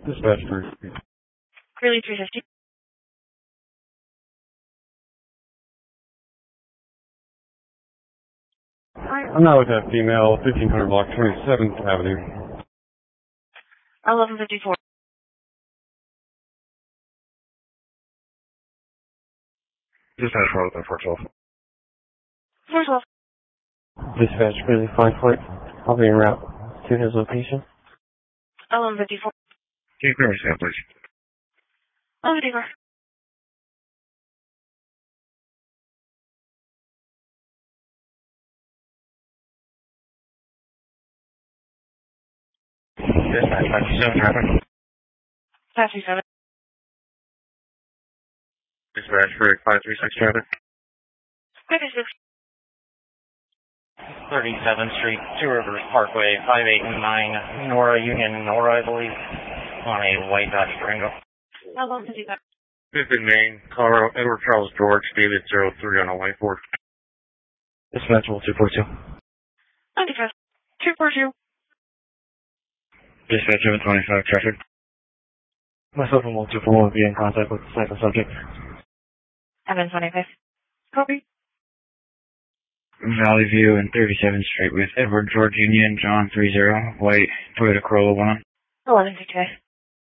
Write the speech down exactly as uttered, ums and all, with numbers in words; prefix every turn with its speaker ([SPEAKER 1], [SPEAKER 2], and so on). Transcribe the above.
[SPEAKER 1] Dispatch three.
[SPEAKER 2] Greeley three fifty.
[SPEAKER 1] I'm now with that female, fifteen hundred block, twenty-seventh Avenue.
[SPEAKER 2] eleven fifty-four.
[SPEAKER 1] Dispatch four oh four twelve.
[SPEAKER 2] four twelve.
[SPEAKER 3] Dispatch Greeley five foot. I'll be en route to his location.
[SPEAKER 2] eleven fifty-four.
[SPEAKER 1] Can you clear me, Sam, please?
[SPEAKER 2] eleven fifty-four.
[SPEAKER 1] Dispatch five two seven traffic.
[SPEAKER 2] five three seven.
[SPEAKER 1] Dispatch for five three six traffic.
[SPEAKER 2] five three six.
[SPEAKER 4] thirty-seventh Street, Two Rivers Parkway, five eight nine, Nora Union, Nora, I believe, on a white Dodge Durango.
[SPEAKER 2] eleven fifty-five.
[SPEAKER 1] Fifth in Maine, Colorado, Edward Charles George, David zero three on a whiteboard.
[SPEAKER 3] Dispatch two four two.
[SPEAKER 2] ninety-five. two four two.
[SPEAKER 1] Dispatch seven twenty-five traffic.
[SPEAKER 3] Myself and one two four will be in contact with the second subject.
[SPEAKER 2] seven twenty-five. Copy.
[SPEAKER 1] Valley View and thirty-seventh Street with Edward George Union, John three zero, white Toyota Corolla one.
[SPEAKER 2] eleven fifty-five.